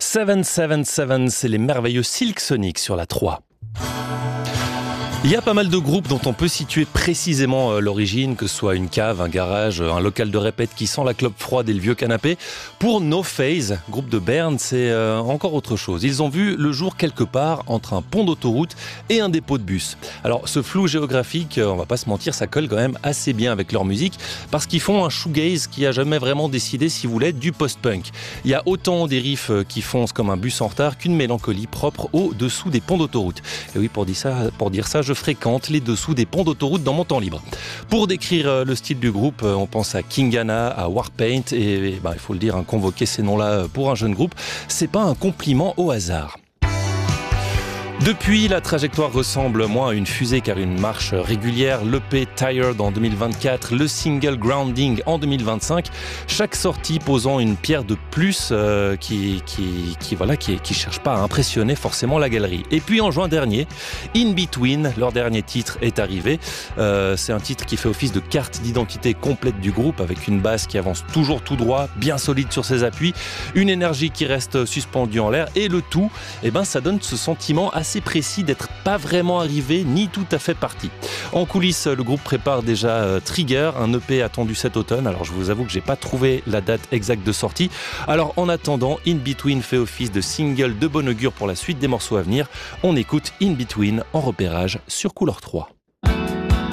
777, c'est les merveilleux Silk Sonic sur la 3. Il y a pas mal de groupes dont on peut situer précisément l'origine, que ce soit une cave, un garage, un local de répète qui sent la clope froide et le vieux canapé. Pour No Phase, groupe de Berne, c'est encore autre chose. Ils ont vu le jour quelque part entre un pont d'autoroute et un dépôt de bus. Alors ce flou géographique, on va pas se mentir, ça colle quand même assez bien avec leur musique parce qu'ils font un shoegaze qui a jamais vraiment décidé, si vous voulez, du post-punk. Il y a autant des riffs qui foncent comme un bus en retard qu'une mélancolie propre au-dessous des ponts d'autoroute. Et oui, pour dire ça, je fréquente les dessous des ponts d'autoroute dans mon temps libre. Pour décrire le style du groupe, on pense à Kingana, à Warpaint et il faut le dire, convoquer ces noms-là pour un jeune groupe, c'est pas un compliment au hasard. Depuis, la trajectoire ressemble moins à une fusée car une marche régulière. L'EP Tired en 2024, le single Grounding en 2025. Chaque sortie posant une pierre de plus qui cherche pas à impressionner forcément la galerie. Et puis en juin dernier, In Between, leur dernier titre est arrivé. C'est un titre qui fait office de carte d'identité complète du groupe avec une basse qui avance toujours tout droit, bien solide sur ses appuis, une énergie qui reste suspendue en l'air et le tout, ça donne ce sentiment assez précis d'être pas vraiment arrivé ni tout à fait parti. En coulisses, le groupe prépare déjà Trigger, un EP attendu cet automne. Alors je vous avoue que j'ai pas trouvé la date exacte de sortie. Alors en attendant, In Between fait office de single de bon augure pour la suite des morceaux à venir. On écoute In Between en repérage sur Couleur 3.